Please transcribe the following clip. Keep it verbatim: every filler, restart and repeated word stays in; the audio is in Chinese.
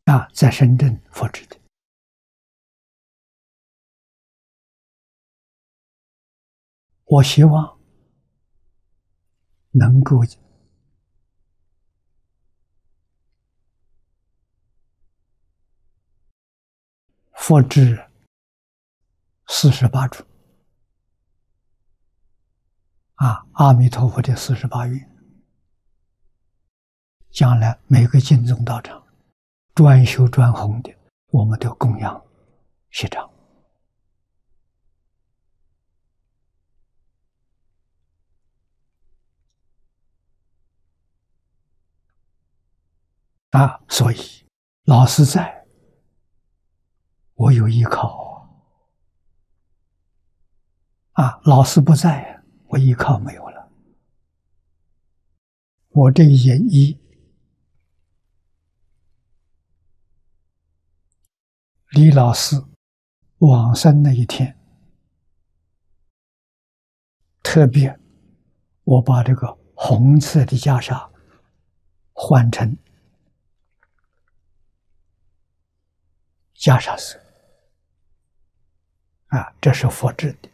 啊，在深圳佛制的。我希望能够复制四十八处啊，阿弥陀佛的四十八愿。将来每个净宗道场专修专弘的，我们都供养学长啊。所以老师在，我有依靠啊；老师不在，我依靠没有了。我这一件一李老师往生那一天，特别我把这个红色的袈裟换成袈裟色啊，这是佛制的。